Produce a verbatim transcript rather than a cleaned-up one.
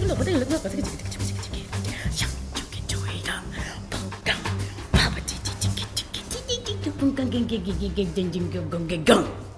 我不对，那个这个这个这个这个这个这个，想就给就会让，砰砰，啪啪叽叽叽叽叽叽叽叽叽，砰砰叽叽叽叽叽叽叽叽叽叽。